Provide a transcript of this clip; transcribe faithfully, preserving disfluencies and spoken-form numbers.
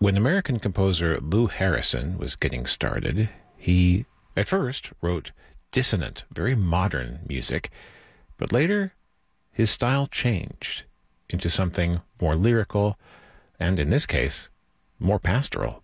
When American composer Lou Harrison was getting started, he at first wrote dissonant, very modern music, but later his style changed into something more lyrical and, in this case, more pastoral.